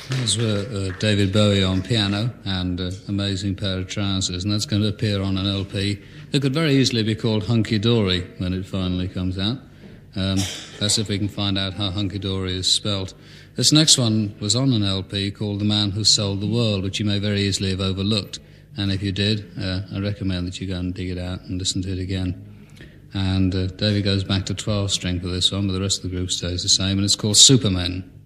Those were David Bowie on piano and Amazing Pair of Trousers, and that's going to appear on an LP that could very easily be called Hunky Dory when it finally comes out. That's if we can find out how Hunky Dory is spelt. This next one was on an LP called The Man Who Sold the World, which you may very easily have overlooked. And if you did, I recommend that you go and dig it out and listen to it again. And David goes back to 12-string for this one, but the rest of the group stays the same, and it's called Supermen.